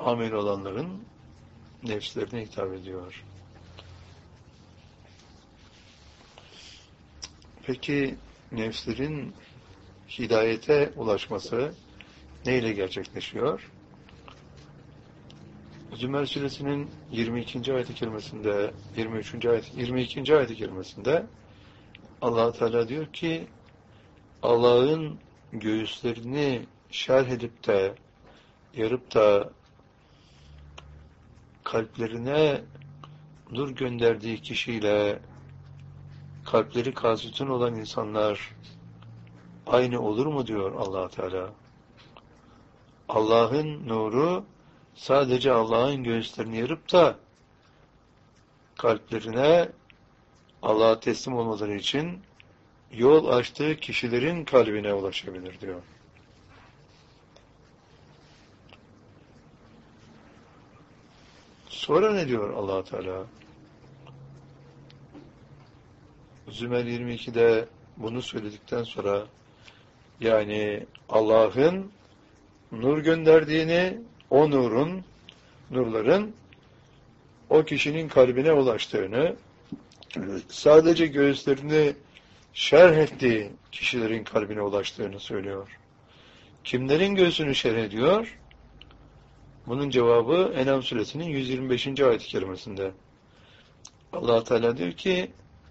amel olanların nefslerine hitap ediyor. Peki nefslerin hidayete ulaşması neyle gerçekleşiyor? Zümer suresinin 22. ayet-i kerimesinde, 22. ayet-i kerimesinde Allah Teala diyor ki Allah'ın göğüslerini şerh edip de yarıp da kalplerine nur gönderdiği kişiyle kalpleri kasvetun olan insanlar aynı olur mu diyor Allah Teala. Allah'ın nuru sadece Allah'ın göğüslerini yarıp da kalplerine Allah'a teslim olmaları için yol açtığı kişilerin kalbine ulaşabilir diyor. Sonra ne diyor Allah Teala? Zümer 22'de bunu söyledikten sonra yani Allah'ın nur gönderdiğini, o nurların o kişinin kalbine ulaştığını, sadece göğüslerini şerh ettiği kişilerin kalbine ulaştığını söylüyor. Kimlerin göğsünü şerh ediyor? Bunun cevabı En'am suresinin 125. ayet-i kerimesinde. Allah Teala diyor ki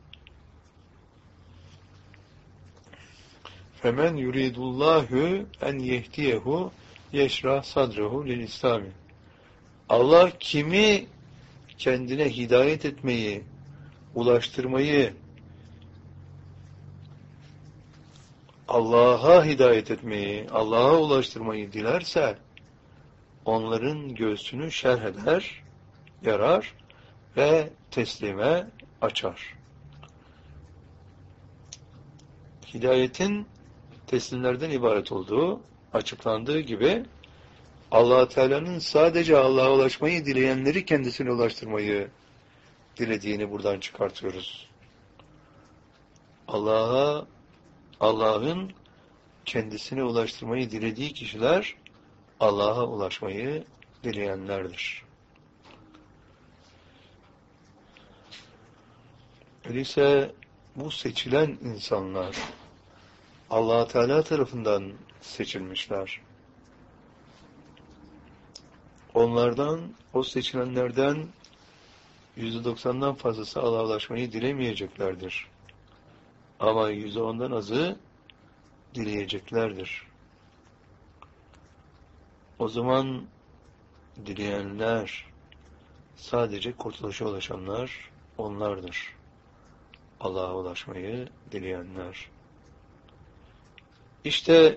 Femen yuridullahu en yehdiyehu yeşrah sadrehu lil İslami. Allah kimi kendine hidayet etmeyi, ulaştırmayı, Allah'a hidayet etmeyi, Allah'a ulaştırmayı dilerse onların göğsünü şerh eder, yarar ve teslime açar. Hidayetin teslimlerden ibaret olduğu açıklandığı gibi Allah Teala'nın sadece Allah'a ulaşmayı dileyenleri kendisine ulaştırmayı dilediğini buradan çıkartıyoruz. Allah'ın kendisine ulaştırmayı dilediği kişiler Allah'a ulaşmayı dileyenlerdir. Öyleyse bu seçilen insanlar Allah Teala tarafından seçilmişler. Onlardan, o seçilenlerden %90'dan fazlası Allah'a ulaşmayı dilemeyeceklerdir. Ama %10'dan azı dileyeceklerdir. O zaman dileyenler, sadece kurtuluşa ulaşanlar onlardır. Allah'a ulaşmayı dileyenler. İşte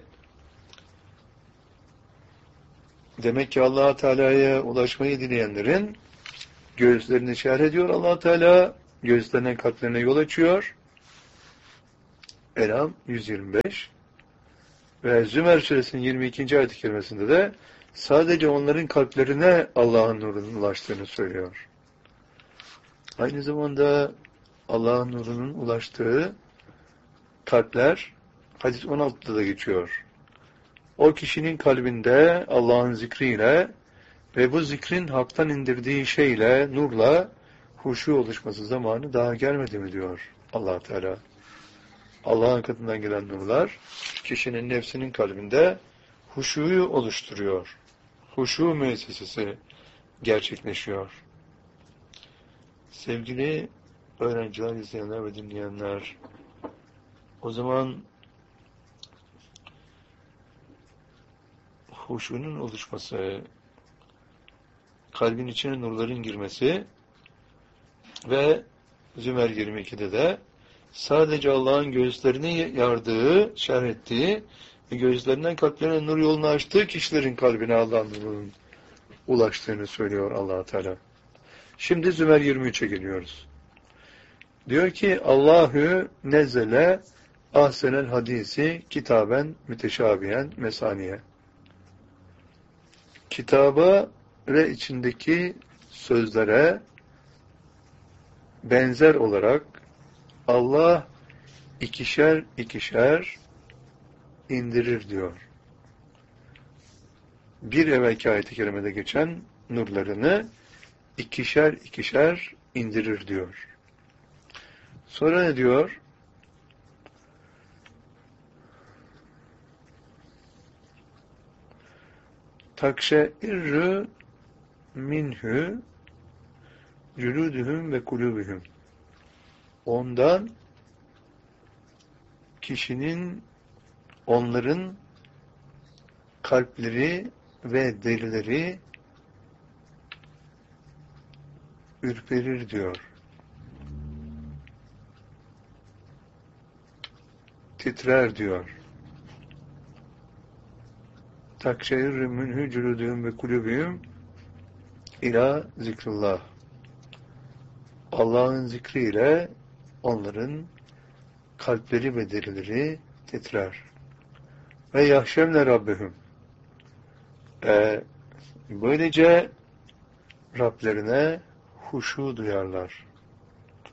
demek ki Allah Teala'ya ulaşmayı dileyenlerin göğüslerini şerh ediyor Allah Teala, göğüslerine, kalplerine yol açıyor. En'am 125 ve Zümer suresinin 22. ayet-i kerimesinde de sadece onların kalplerine Allah'ın nurunun ulaştığını söylüyor. Aynı zamanda Allah'ın nurunun ulaştığı kalpler hadis 16'da da geçiyor. O kişinin kalbinde Allah'ın zikriyle ve bu zikrin haktan indirdiği şeyle, nurla huşu oluşması zamanı daha gelmedi mi diyor Allah Teala. Allah'ın katından gelen nurlar kişinin nefsinin kalbinde huşuyu oluşturuyor. Huşu müessesesi gerçekleşiyor. Sevgili öğrenciler, izleyenler ve dinleyenler, o zaman huşunun oluşması, kalbin içine nurların girmesi ve Zümer 22'de de sadece Allah'ın göğüslerini yardığı, şerh ettiği ve göğüslerinden kalplerine nur yolunu açtığı kişilerin kalbine Allah'ın nurunun ulaştığını söylüyor Allah Teala. Şimdi Zümer 23'e geliyoruz. Diyor ki Allahü nezzele ahsenel hadisi kitaben müteşabihen mesaniye. Kitaba ve içindeki sözlere benzer olarak Allah ikişer indirir diyor. bir evvelki ayet-i kerimede geçen nurlarını ikişer ikişer indirir diyor. Sonra ne diyor? Takşeirrü minhü cülûdühüm ve kulûbühüm. Ondan onların kalpleri ve derileri ürperir diyor. Titrer diyor. Takşeirrü minhü cülûdühüm ve kulûbühüm İlâ zikrullah. Allah'ın zikriyle onların kalpleri ve derileri titrer. Ve yahşemle Rabbehum. Böylece Rablerine huşu duyarlar.